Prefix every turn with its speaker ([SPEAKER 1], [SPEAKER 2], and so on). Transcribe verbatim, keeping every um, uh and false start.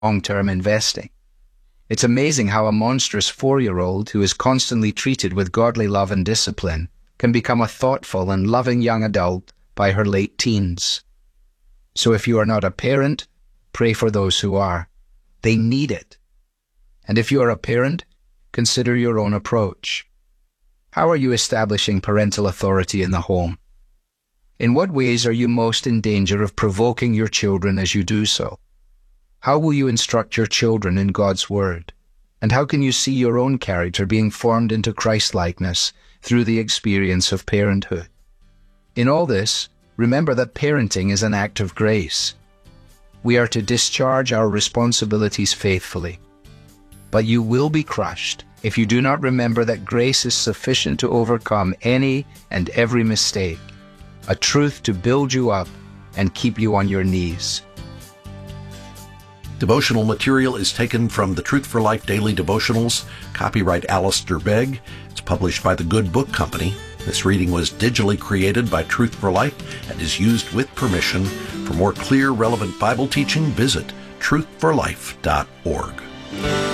[SPEAKER 1] long-term investing. It's amazing how a monstrous four-year-old who is constantly treated with godly love and discipline can become a thoughtful and loving young adult by her late teens. So if you are not a parent, pray for those who are. They need it. And if you are a parent, consider your own approach. How are you establishing parental authority in the home? In what ways are you most in danger of provoking your children as you do so? How will you instruct your children in God's Word? And how can you see your own character being formed into Christ-likeness through the experience of parenthood? In all this, remember that parenting is an act of grace. We are to discharge our responsibilities faithfully. But you will be crushed if you do not remember that grace is sufficient to overcome any and every mistake, a truth to build you up and keep you on your knees.
[SPEAKER 2] Devotional material is taken from the Truth for Life Daily Devotionals, copyright Alistair Begg. It's published by the Good Book Company. This reading was digitally created by Truth for Life and is used with permission. For more clear, relevant Bible teaching, visit truth for life dot org.